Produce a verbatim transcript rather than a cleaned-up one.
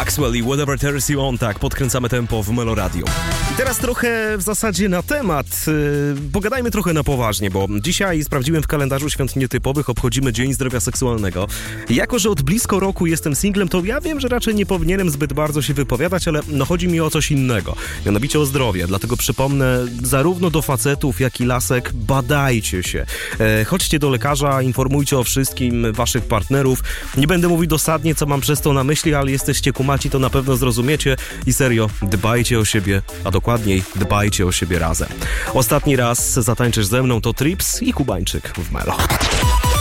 Maxwell i Whatever Turns You On, tak, podkręcamy tempo w Melo Radio. I teraz trochę w zasadzie na temat, yy, pogadajmy trochę na poważnie, bo dzisiaj sprawdziłem w kalendarzu świąt nietypowych, obchodzimy Dzień Zdrowia Seksualnego. I jako, że od blisko roku jestem singlem, to ja wiem, że raczej nie powinienem zbyt bardzo się wypowiadać, ale no chodzi mi o coś innego, mianowicie o zdrowie, dlatego przypomnę zarówno do facetów, jak i lasek, badajcie się. E, chodźcie do lekarza, informujcie o wszystkim waszych partnerów. Nie będę mówił dosadnie, co mam przez to na myśli, ale jesteście kumaci, to na pewno zrozumiecie i serio, dbajcie o siebie, a dokładniej dbajcie o siebie razem. Ostatni raz zatańczysz ze mną to Trips i Kubańczyk w Melo.